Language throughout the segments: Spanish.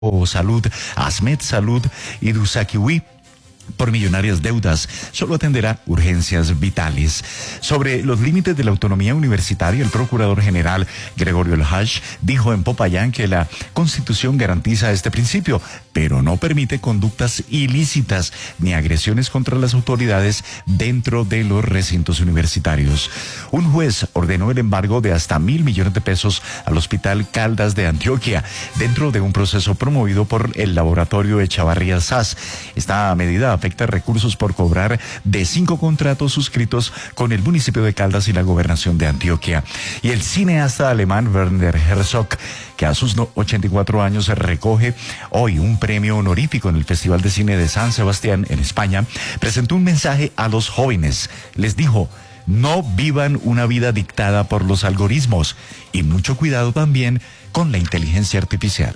Salud, Asmed Salud y Dusakiwi, por millonarias deudas, solo atenderá urgencias vitales. Sobre los límites de la autonomía universitaria, el procurador general Gregorio El Haj dijo en Popayán que la Constitución garantiza este principio, pero no permite conductas ilícitas ni agresiones contra las autoridades dentro de los recintos universitarios. Un juez ordenó el embargo de hasta 1.000 millones de pesos al Hospital Caldas de Antioquia, dentro de un proceso promovido por el laboratorio Echavarría SAS. Esta medida afecta recursos por cobrar de 5 contratos suscritos con el municipio de Caldas y la gobernación de Antioquia. Y el cineasta alemán Werner Herzog, que a sus 84 años recoge hoy un premio honorífico en el Festival de Cine de San Sebastián en España, presentó un mensaje a los jóvenes. Les dijo: no vivan una vida dictada por los algoritmos y mucho cuidado también con la inteligencia artificial.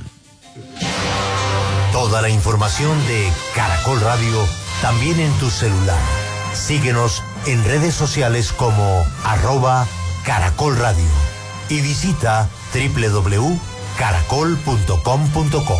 Toda la información de Caracol Radio también en tu celular. Síguenos en redes sociales como @Caracol Radio y visita www.caracol.com.co.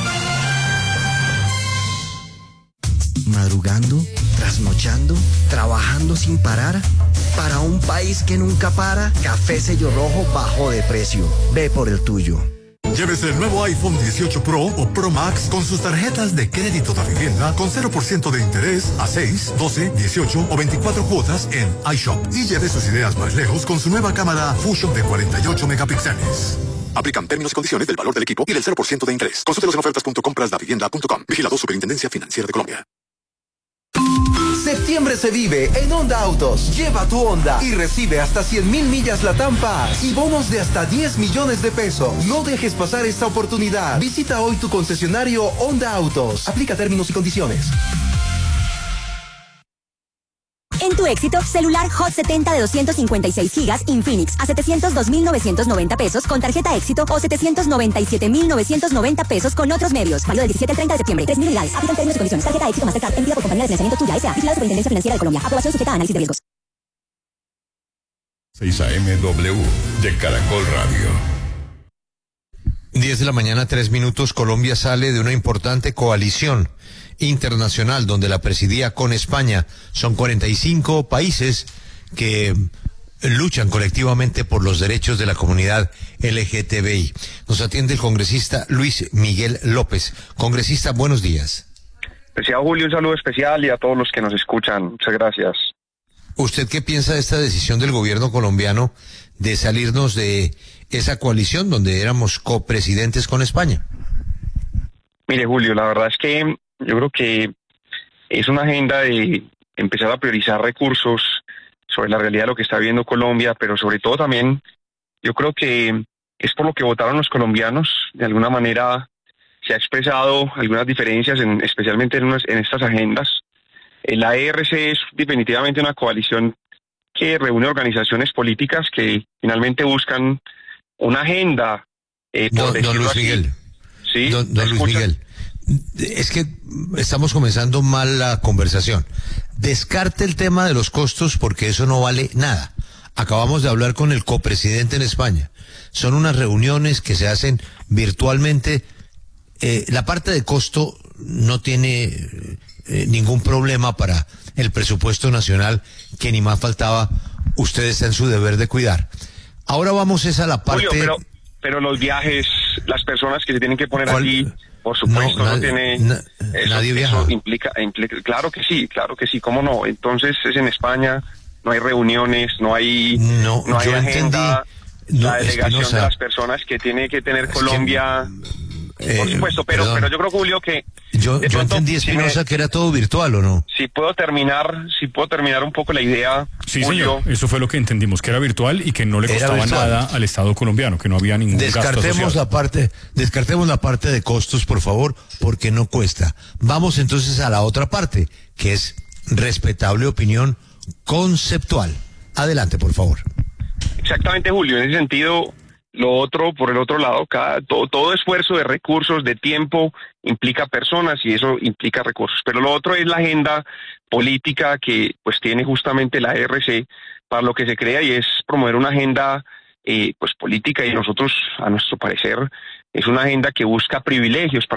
Madrugando, trasnochando, trabajando sin parar. Para un país que nunca para, Café Sello Rojo bajó de precio. Ve por el tuyo. Llévese el nuevo iPhone 18 Pro o Pro Max con sus tarjetas de crédito de vivienda con 0% de interés a 6, 12, 18 o 24 cuotas en iShop. Y lleve sus ideas más lejos con su nueva cámara Fusion de 48 megapíxeles. Aplican términos y condiciones del valor del equipo y del 0% de interés. Consúltelos en ofertas.comprasdavivienda.com. Vigilado Superintendencia Financiera de Colombia. Septiembre se vive en Honda Autos. Lleva tu Honda y recibe hasta 100.000 millas LATAM Pass y bonos de hasta 10 millones de pesos. No dejes pasar esta oportunidad. Visita hoy tu concesionario Honda Autos. Aplica términos y condiciones. En tu éxito, celular Hot 70 de 256 gigas Infinix a 702.990 pesos con tarjeta éxito o 797.990 pesos con otros medios. Válido del 17 al 30 de septiembre. 3.000 unidades. Aplican términos y condiciones. Tarjeta éxito Mastercard emitida por compañía de financiamiento Tuya S.A. Vigilado Superintendencia Financiera de Colombia. Aprobación sujeta a análisis de riesgos. 6 AM/W de Caracol Radio. 10 de la mañana, 3 minutos. Colombia sale de una importante coalición internacional donde la presidía con España. Son 45 países que luchan colectivamente por los derechos de la comunidad LGTBI. Nos atiende el congresista Luis Miguel López. Congresista, buenos días. Apreciado Julio, un saludo especial y a todos los que nos escuchan. Muchas gracias. ¿Usted qué piensa de esta decisión del gobierno colombiano de salirnos de esa coalición donde éramos copresidentes con España? Mire, Julio, la verdad es que yo creo que es una agenda de empezar a priorizar recursos sobre la realidad de lo que está viviendo Colombia, pero sobre todo también yo creo que es por lo que votaron los colombianos. De alguna manera se ha expresado algunas diferencias, especialmente en estas agendas. La ERC es definitivamente una coalición que reúne organizaciones políticas que finalmente buscan una agenda. Don Luis Miguel. Sí, don Luis Miguel. Es que estamos comenzando mal la conversación. Descarte el tema de los costos porque eso no vale nada. Acabamos de hablar con el copresidente en España. Son unas reuniones que se hacen virtualmente. La parte de costo no tiene ningún problema para el presupuesto nacional, que ni más faltaba, usted está en su deber de cuidar. Ahora vamos a la parte... Julio, pero los viajes, las personas que se tienen que poner allí... Por supuesto, no tiene... nadie viaja. Eso implica, claro que sí, ¿cómo no? Entonces es en España, no hay reuniones, no hay agenda, la delegación Espinosa, de las personas que tiene que tener Colombia, por supuesto, pero yo creo, Julio, que... Yo entendí, Espinosa, que era todo virtual, ¿o no? Si puedo terminar un poco la idea. Sí, Julio. Señor, eso fue lo que entendimos, que era virtual y que no le costaba nada al Estado colombiano, que no había ningún gasto asociado. Descartemos la parte de costos, por favor, porque no cuesta. Vamos entonces a la otra parte, que es respetable opinión conceptual. Adelante, por favor. Exactamente, Julio, en ese sentido... Lo otro, por el otro lado, todo esfuerzo de recursos, de tiempo, implica personas y eso implica recursos. Pero lo otro es la agenda política que pues tiene justamente la ERC para lo que se crea, y es promover una agenda política, y nosotros, a nuestro parecer, es una agenda que busca privilegios